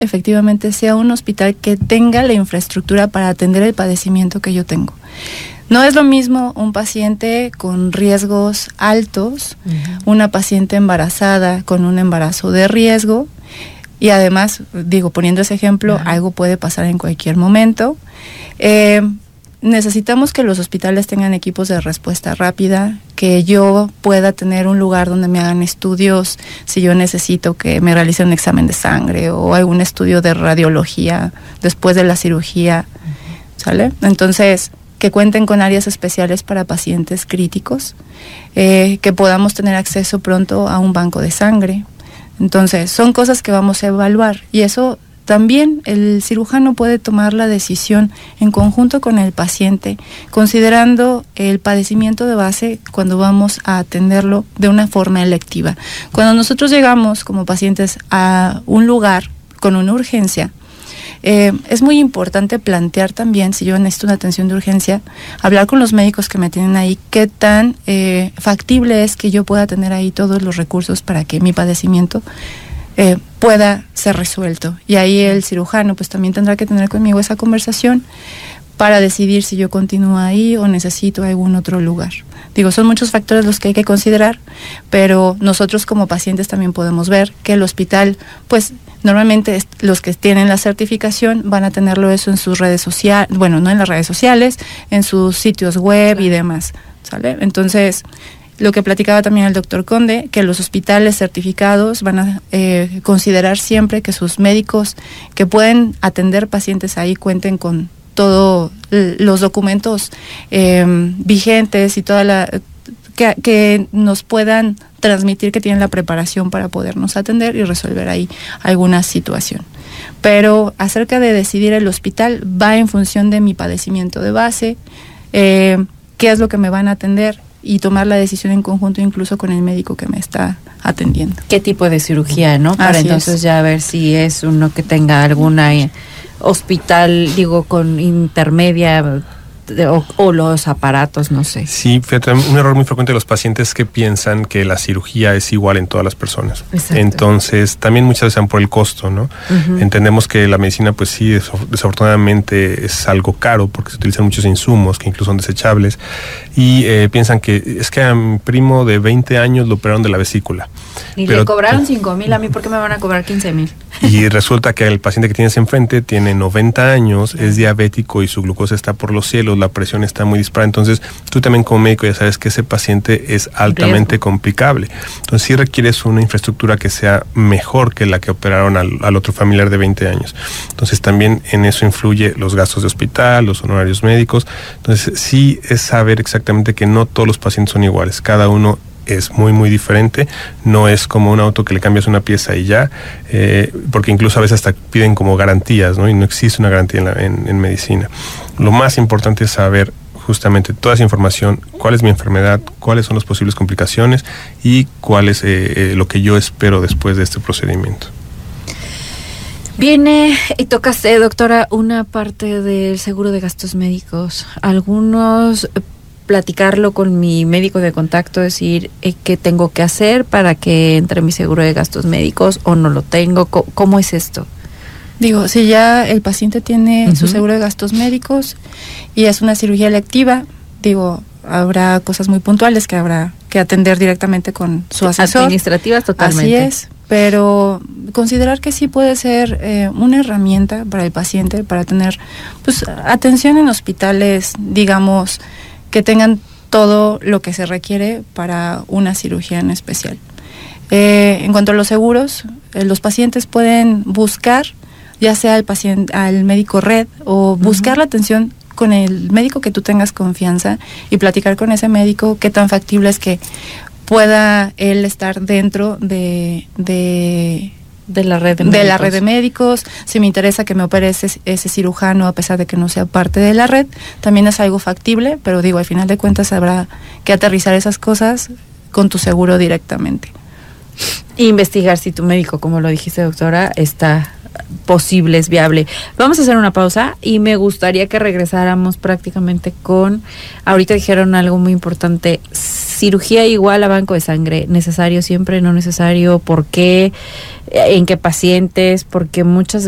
efectivamente sea un hospital que tenga la infraestructura para atender el padecimiento que yo tengo. No es lo mismo un paciente con riesgos altos, una paciente embarazada con un embarazo de riesgo, y además, poniendo ese ejemplo, algo puede pasar en cualquier momento. Necesitamos que los hospitales tengan equipos de respuesta rápida, que yo pueda tener un lugar donde me hagan estudios si yo necesito que me realicen un examen de sangre o algún estudio de radiología después de la cirugía, ¿sale? Entonces, que cuenten con áreas especiales para pacientes críticos, que podamos tener acceso pronto a un banco de sangre. Entonces, son cosas que vamos a evaluar, y eso también el cirujano puede tomar la decisión en conjunto con el paciente, considerando el padecimiento de base cuando vamos a atenderlo de una forma electiva. Cuando nosotros llegamos como pacientes a un lugar con una urgencia, es muy importante plantear también, si yo necesito una atención de urgencia, hablar con los médicos que me tienen ahí, qué tan factible es que yo pueda tener ahí todos los recursos para que mi padecimiento pueda ser resuelto. Y ahí el cirujano pues también tendrá que tener conmigo esa conversación para decidir si yo continúo ahí o necesito algún otro lugar. Son muchos factores los que hay que considerar, pero nosotros como pacientes también podemos ver que el hospital, pues normalmente los que tienen la certificación van a tenerlo eso en sus redes sociales, bueno, no en las redes sociales, en sus sitios web y demás, ¿sale? Entonces, lo que platicaba también el doctor Conde, que los hospitales certificados van a considerar siempre que sus médicos que pueden atender pacientes ahí cuenten con todos los documentos vigentes y que nos puedan transmitir que tienen la preparación para podernos atender y resolver ahí alguna situación. Pero acerca de decidir el hospital va en función de mi padecimiento de base, qué es lo que me van a atender, y tomar la decisión en conjunto incluso con el médico que me está atendiendo. ¿Qué tipo de cirugía, no? Para Así entonces es. Ya ver si es uno que tenga alguna hospital, con intermedia o los aparatos, no sé. Sí, fíjate, un error muy frecuente de los pacientes es que piensan que la cirugía es igual en todas las personas. Exacto. Entonces, también muchas veces van por el costo, ¿no? Entendemos que la medicina, pues sí, desafortunadamente es algo caro porque se utilizan muchos insumos que incluso son desechables, y piensan que es que a mi primo de 20 años lo operaron de la vesícula. Y le cobraron 5,000, a mí, ¿por qué me van a cobrar 15,000? Y resulta que el paciente que tienes enfrente tiene 90 años, es diabético y su glucosa está por los cielos, la presión está muy disparada. Entonces, tú también como médico ya sabes que ese paciente es altamente complicable. Entonces, sí requieres una infraestructura que sea mejor que la que operaron al otro familiar de 20 años. Entonces, también en eso influye los gastos de hospital, los honorarios médicos. Entonces, sí es saber exactamente que no todos los pacientes son iguales. Cada uno es muy muy diferente, no es como un auto que le cambias una pieza y ya, porque incluso a veces hasta piden como garantías, ¿no? Y no existe una garantía en medicina. Lo más importante es saber justamente toda esa información, cuál es mi enfermedad, cuáles son las posibles complicaciones y cuál es lo que yo espero después de este procedimiento. Viene y tocaste, doctora, una parte del seguro de gastos médicos. Algunos platicarlo con mi médico de contacto, decir qué tengo que hacer para que entre mi seguro de gastos médicos o no lo tengo. ¿Cómo es esto? Si ya el paciente tiene su seguro de gastos médicos y es una cirugía electiva, habrá cosas muy puntuales que habrá que atender directamente con su asesor. Administrativas totalmente. Así es, pero considerar que sí puede ser una herramienta para el paciente para tener pues atención en hospitales, que tengan todo lo que se requiere para una cirugía en especial. En cuanto a los seguros, los pacientes pueden buscar, ya sea al médico red, o buscar la atención con el médico que tú tengas confianza y platicar con ese médico qué tan factible es que pueda él estar dentro de la red de médicos. Si me interesa que me opere ese cirujano, a pesar de que no sea parte de la red, también es algo factible, pero al final de cuentas habrá que aterrizar esas cosas con tu seguro directamente. Investigar si tu médico, como lo dijiste, doctora, está posible, es viable. Vamos a hacer una pausa y me gustaría que regresáramos prácticamente con, ahorita dijeron algo muy importante, cirugía igual a banco de sangre, necesario siempre, no necesario, ¿por qué? ¿En qué pacientes? Porque muchas